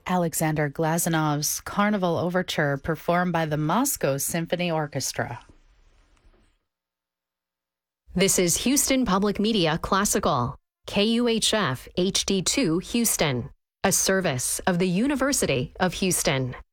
Alexander Glazunov's Carnival Overture performed by the Moscow Symphony Orchestra. This is Houston Public Media Classical, KUHF HD2 Houston, a service of the University of Houston.